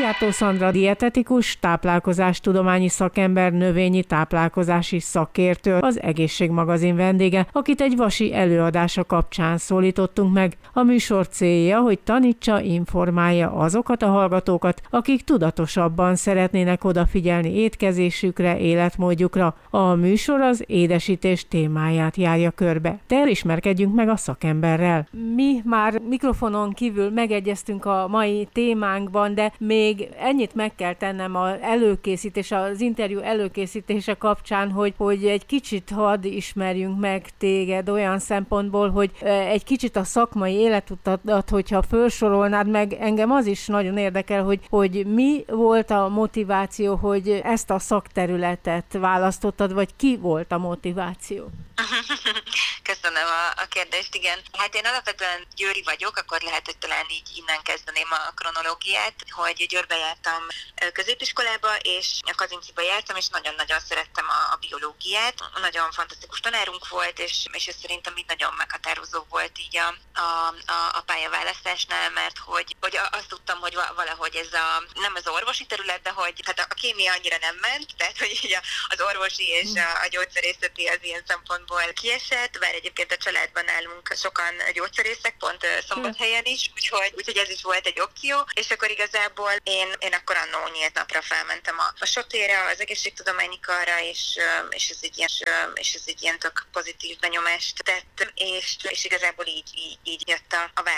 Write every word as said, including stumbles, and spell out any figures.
Szijjártó Szandra dietetikus, táplálkozástudományi szakember, növényi táplálkozási szakértő, az Egészségmagazin vendége, akit egy vasi előadása kapcsán szólítottunk meg. A műsor célja, hogy tanítsa, informálja azokat a hallgatókat, akik tudatosabban szeretnének odafigyelni étkezésükre, életmódjukra. A műsor az édesítés témáját járja körbe. De elismerkedjünk meg a szakemberrel. Mi már mikrofonon kívül megegyeztünk a mai témánkban, de még ennyit meg kell tennem az előkészítés, az interjú előkészítése kapcsán, hogy, hogy egy kicsit hadd ismerjünk meg téged olyan szempontból, hogy egy kicsit a szakmai életutadat, hogyha felsorolnád meg, engem az is nagyon érdekel, hogy, hogy mi volt a motiváció, hogy ezt a szakterületet választottad, vagy ki volt a motiváció? Köszönöm a, a kérdést, igen. Hát én alapvetően győri vagyok, akkor lehet, hogy talán így innen kezdeném a kronológiát, hogy Győrbe jártam középiskolába, és a Kazincsiba jártam, és nagyon-nagyon szerettem a, a biológiát. Nagyon fantasztikus tanárunk volt, és, és ez szerintem így nagyon meghatározó volt így a, a, a, a pályaválasztásnál, mert hogy, hogy azt tudtam, hogy valahogy ez a, nem az orvosi terület, de hogy hát a kémia annyira nem ment, tehát hogy így az orvosi és a, a gyógyszerészeti az ilyen szempontból kiesett, bár egyébként a családban nálunk sokan gyógyszerészek, pont Szombathelyen is, úgyhogy, úgyhogy ez is volt egy opció, és akkor igazából én, én akkor annó nyílt napra felmentem a, a sotére, az egészségtudományi karra, és, és, ez egy ilyen, és ez egy ilyen tök pozitív benyomást tett, és, és igazából így, így, így jött a, a